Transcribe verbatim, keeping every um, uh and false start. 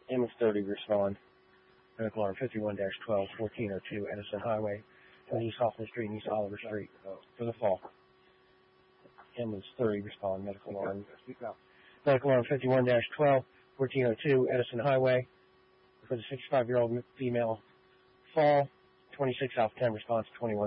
Ambulance thirty, respond. Medical alarm fifty-one dash twelve, fourteen oh two, Edison Highway, East Hoffman Street and East Oliver Street, for the fall. Ambulance thirty, respond. Medical alarm. Medical alarm fifty-one dash twelve, fourteen oh two, Edison Highway, for the sixty-five-year-old female fall. twenty-six South ten, response twenty-one.